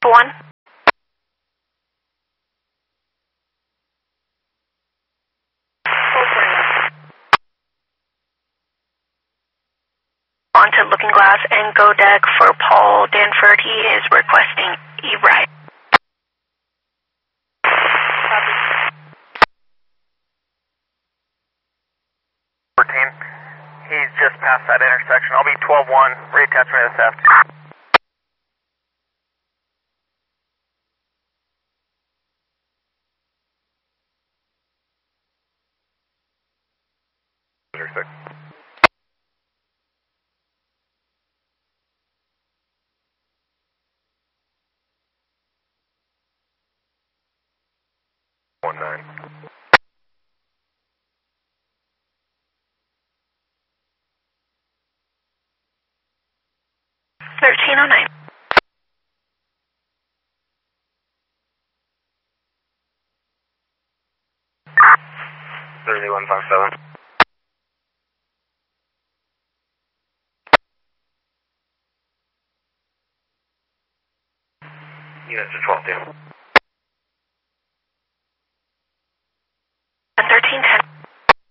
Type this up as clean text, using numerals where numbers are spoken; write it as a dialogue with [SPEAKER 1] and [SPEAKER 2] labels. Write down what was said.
[SPEAKER 1] One. On to Looking Glass and Go Deck for Paul Danford. He is requesting E-Ride.
[SPEAKER 2] 14. He's just past that intersection. I'll be 12-1. Reattachment of theft. Six. One nine.
[SPEAKER 1] 1309.
[SPEAKER 2] 3157. Units to 12 2.